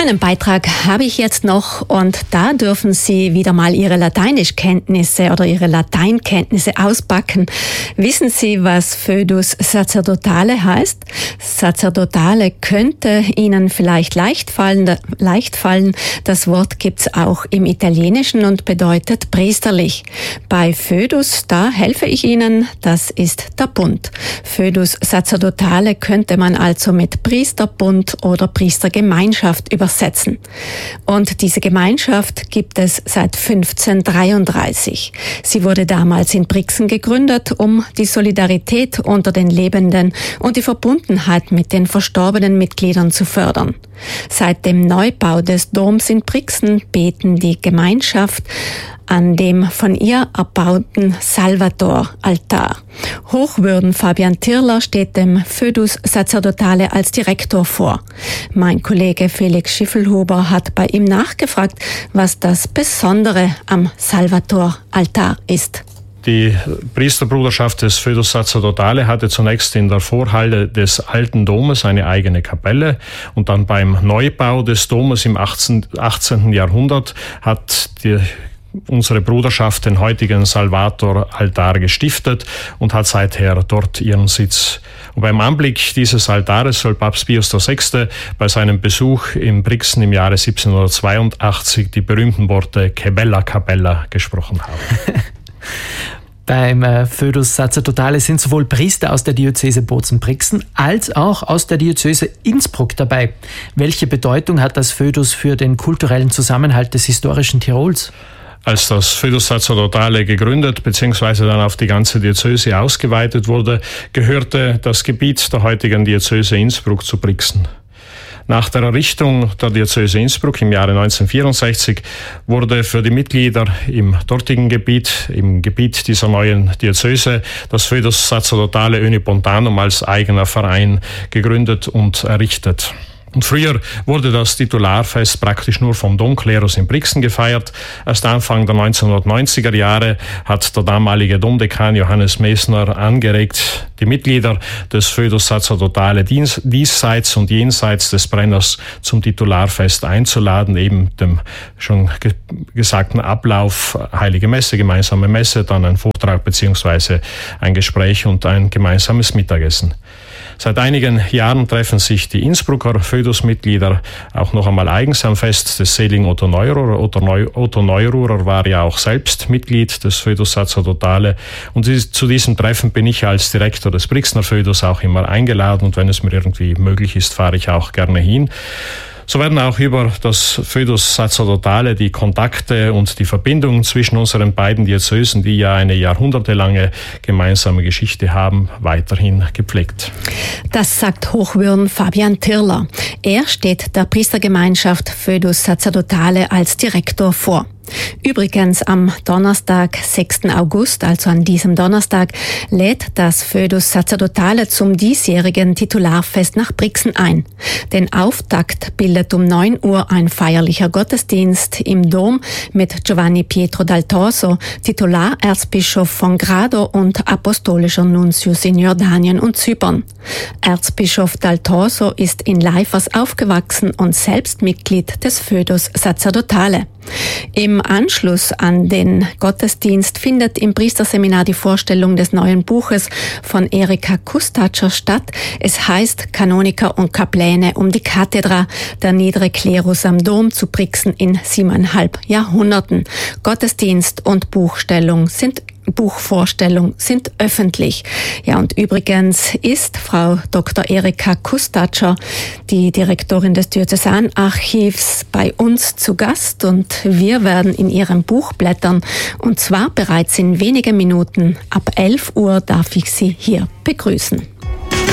Einen Beitrag habe ich jetzt noch und da dürfen Sie wieder mal Ihre Lateinischkenntnisse oder Ihre Lateinkenntnisse auspacken. Wissen Sie, was Foedus Sacerdotale heißt? Sacerdotale könnte Ihnen vielleicht leicht fallen. Das Wort gibt's auch im Italienischen und bedeutet priesterlich. Bei Foedus, da helfe ich Ihnen, das ist der Bund. Foedus Sacerdotale könnte man also mit Priesterbund oder Priestergemeinschaft übersetzen. Und diese Gemeinschaft gibt es seit 1533. Sie wurde damals in Brixen gegründet, um die Solidarität unter den Lebenden und die Verbundenheit mit den verstorbenen Mitgliedern zu fördern. Seit dem Neubau des Doms in Brixen beten die Gemeinschaft an dem von ihr erbauten Salvator-Altar. Hochwürden Fabian Tirler steht dem Foedus Sacerdotale als Direktor vor. Mein Kollege Felix Schiffelhuber hat bei ihm nachgefragt, was das Besondere am Salvator-Altar ist. Die Priesterbruderschaft des Foedus Sacerdotale hatte zunächst in der Vorhalle des alten Domes eine eigene Kapelle und dann beim Neubau des Domes im 18. Jahrhundert hat unsere Bruderschaft den heutigen Salvator-Altar gestiftet und hat seither dort ihren Sitz. Und beim Anblick dieses Altares soll Papst Pius VI. Bei seinem Besuch in Brixen im Jahre 1782 die berühmten Worte "Che bella Capella" gesprochen haben. Beim Foedus Sacerdotale sind sowohl Priester aus der Diözese Bozen-Brixen als auch aus der Diözese Innsbruck dabei. Welche Bedeutung hat das Foedus für den kulturellen Zusammenhalt des historischen Tirols? Als das Foedus Sacerdotale gegründet bzw. dann auf die ganze Diözese ausgeweitet wurde, gehörte das Gebiet der heutigen Diözese Innsbruck zu Brixen. Nach der Errichtung der Diözese Innsbruck im Jahre 1964 wurde für die Mitglieder im dortigen Gebiet, im Gebiet dieser neuen Diözese, das Foedus Sacerdotale Unipontanum als eigener Verein gegründet und errichtet. Und früher wurde das Titularfest praktisch nur vom Domklerus in Brixen gefeiert. Erst Anfang der 1990er Jahre hat der damalige Domdekan Johannes Mesner angeregt, die Mitglieder des Foedus Sacerdotale diesseits und jenseits des Brenners zum Titularfest einzuladen, eben dem schon gesagten Ablauf Heilige Messe, gemeinsame Messe, dann ein Vortrag bzw. ein Gespräch und ein gemeinsames Mittagessen. Seit einigen Jahren treffen sich die Innsbrucker Foedus-Mitglieder auch noch einmal eigens am Fest des seligen Otto Neururer. Otto Neururer war ja auch selbst Mitglied des Foedus Sacerdotale und zu diesem Treffen bin ich als Direktor des Brixener Foedus auch immer eingeladen und wenn es mir irgendwie möglich ist, fahre ich auch gerne hin. So werden auch über das Foedus Sacerdotale die Kontakte und die Verbindungen zwischen unseren beiden Diözesen, die ja eine jahrhundertelange gemeinsame Geschichte haben, weiterhin gepflegt. Das sagt Hochwürden Fabian Tirler. Er steht der Priestergemeinschaft Foedus Sacerdotale als Direktor vor. Übrigens am Donnerstag, 6. August, also an diesem Donnerstag, lädt das Foedus Sacerdotale zum diesjährigen Titularfest nach Brixen ein. Den Auftakt bildet um 9 Uhr ein feierlicher Gottesdienst im Dom mit Giovanni Pietro dal Torso, Titularerzbischof von Grado und apostolischer Nuntius in Jordanien und Zypern. Erzbischof dal Torso ist in Leifers aufgewachsen und selbst Mitglied des Foedus Sacerdotale. Im Anschluss an den Gottesdienst findet im Priesterseminar die Vorstellung des neuen Buches von Erika Kustatscher statt. Es heißt Kanoniker und Kapläne um die Kathedra, der niedere Klerus am Dom zu Brixen in 7,5 Jahrhunderten. Gottesdienst und Buchvorstellung sind öffentlich. Ja, und übrigens ist Frau Dr. Erika Kustatscher, die Direktorin des Diözesanarchivs, bei uns zu Gast und wir werden in ihrem Buch blättern und zwar bereits in wenigen Minuten. Ab 11 Uhr darf ich Sie hier begrüßen.